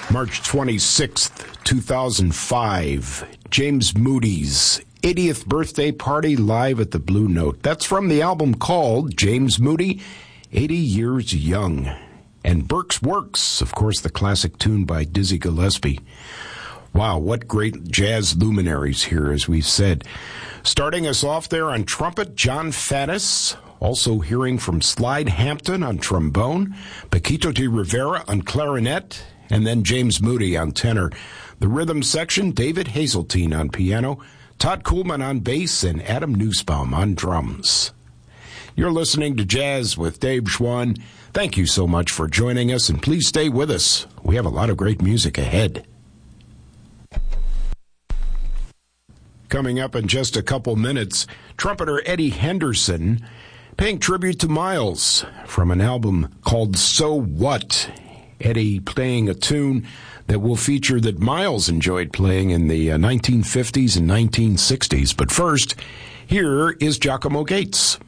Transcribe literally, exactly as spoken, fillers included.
March twenty-sixth, two thousand five, James Moody's eightieth birthday party live at the Blue Note. That's from the album called James Moody, eighty Years Young. And Burke's Works, of course, the classic tune by Dizzy Gillespie. Wow, what great jazz luminaries here, as we've said. Starting us off there on trumpet, John Faddis. Also hearing from Slide Hampton on trombone, Paquito de Rivera on clarinet, and then James Moody on tenor. The rhythm section, David Hazeltine on piano, Todd Kuhlman on bass, and Adam Nussbaum on drums. You're listening to Jazz with Dave Schwann. Thank you so much for joining us, and please stay with us. We have a lot of great music ahead. Coming up in just a couple minutes, trumpeter Eddie Henderson paying tribute to Miles from an album called So What. Eddie playing a tune that will feature that Miles enjoyed playing in the uh, nineteen fifties and nineteen sixties. But first, here is Giacomo Gates.